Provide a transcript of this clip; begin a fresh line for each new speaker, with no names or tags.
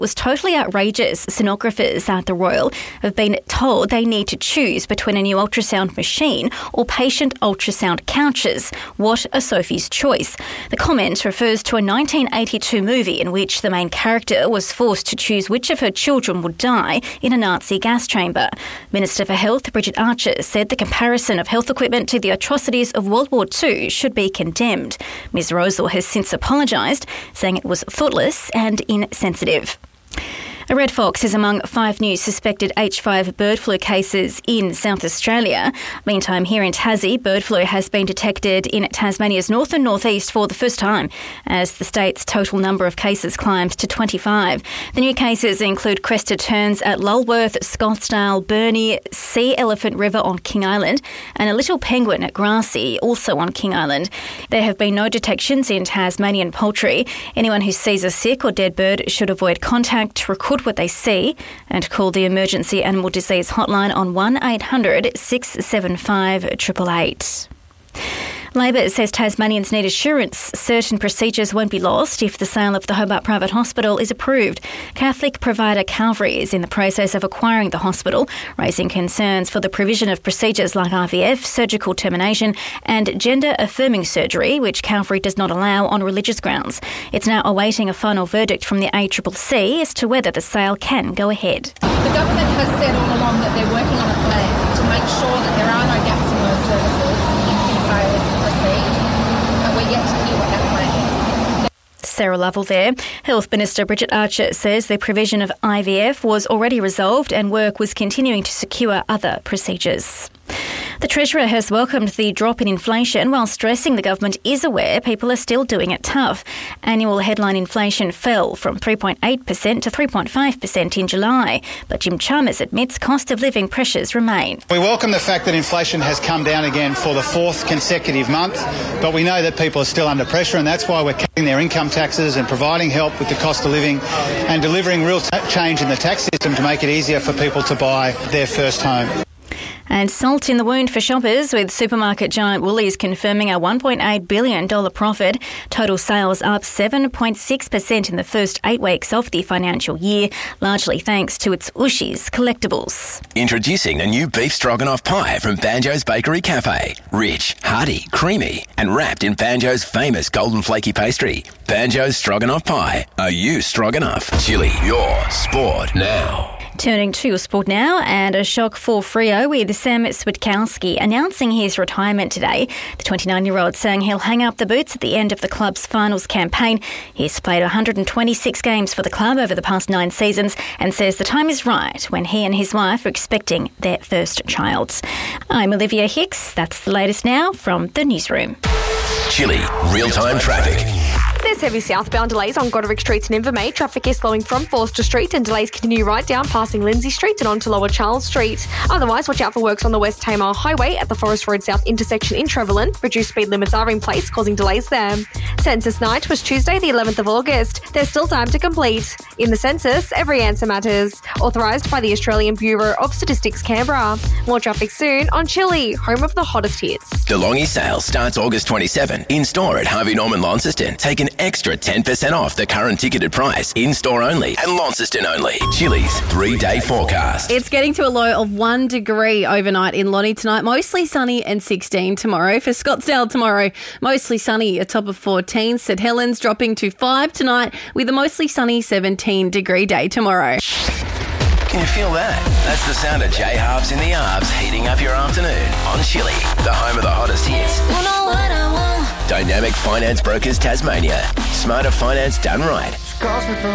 was totally outrageous. Sonographers at the Royal have been told they need to choose between a new ultrasound machine or patient ultrasound couches. What a Sophie's choice. The comment refers to a 1982 movie in which the main character was forced to choose which of her children would die in a Nazi gas chamber. Minister for Health, Bridget Archer, said the comparison of health equipment to the atrocities of World War II should be condemned. Ms Rosal has since apologised, saying it was thoughtless and insensitive. A red fox is among 5 new suspected H5 bird flu cases in South Australia. Meantime, here in Tassie, bird flu has been detected in Tasmania's north and northeast for the first time as the state's total number of cases climbs to 25. The new cases include crested terns at Lulworth, Scottsdale, Burnie, Sea Elephant River on King Island and a little penguin at Grassy, also on King Island. There have been no detections in Tasmanian poultry. Anyone who sees a sick or dead bird should avoid contact, record what they see and call the Emergency Animal Disease Hotline on 1800 675 888. Labor says Tasmanians need assurance certain procedures won't be lost if the sale of the Hobart Private Hospital is approved. Catholic provider Calvary is in the process of acquiring the hospital, raising concerns for the provision of procedures like IVF, surgical termination and gender-affirming surgery, which Calvary does not allow on religious grounds. It's now awaiting a final verdict from the ACCC as to whether the sale can go ahead.
The government has said all along that they're working on a plan to make sure that there are no gaps in those services if sales proceed, and we're yet to hear what that plan is.
Sarah Lovell there. Health Minister Bridget Archer says the provision of IVF was already resolved and work was continuing to secure other procedures. The Treasurer has welcomed the drop in inflation while stressing the government is aware people are still doing it tough. Annual headline inflation fell from 3.8% to 3.5% in July, but Jim Chalmers admits cost of living pressures remain.
We welcome the fact that inflation has come down again for the 4th consecutive month, but we know that people are still under pressure and that's why we're cutting their income taxes and providing help with the cost of living and delivering real change in the tax system to make it easier for people to buy their first home.
And salt in the wound for shoppers, with supermarket giant Woolies confirming a $1.8 billion profit. Total sales up 7.6% in the first 8 weeks of the financial year, largely thanks to its Ooshies collectibles.
Introducing the new beef stroganoff pie from Banjo's Bakery Cafe. Rich, hearty, creamy and wrapped in Banjo's famous golden flaky pastry. Banjo's Stroganoff Pie. Are you stroganoff? Chili, your sport now.
Turning to sport now, and a shock for Freo with Sam Switkowski announcing his retirement today. The 29-year-old saying he'll hang up the boots at the end of the club's finals campaign. He's played 126 games for the club over the past 9 seasons and says the time is right when he and his wife are expecting their first child. I'm Olivia Hicks. That's the latest now from the newsroom.
Chili, real-time traffic.
There's heavy southbound delays on Goderic Street and Invermay. Traffic is slowing from Forster Street and delays continue right down passing Lindsay Street and onto Lower Charles Street. Otherwise, watch out for works on the West Tamar Highway at the Forest Road South intersection in Trevelyan. Reduced speed limits are in place, causing delays there. Census night was Tuesday, the 11th of August. There's still time to complete. In the census, every answer matters. Authorised by the Australian Bureau of Statistics, Canberra. More traffic soon on Chili, home of the hottest hits.
DeLonghi sale starts August 27. In store at Harvey Norman Launceston. Take an extra 10% off the current ticketed price. In store only and Launceston only. Chili's 3-day forecast.
It's getting to a low of 1 degree overnight in Lonnie tonight. Mostly sunny and 16 tomorrow. For Scottsdale tomorrow, mostly sunny, a top of 14. St Helens dropping to 5 tonight with a mostly sunny 17-degree day tomorrow.
Can you feel that? That's the sound of J Harbs in the Arbs heating up your afternoon on Chili, the home of the hottest hits.
You know what I want.
Dynamic Finance Brokers Tasmania. Smarter finance done right.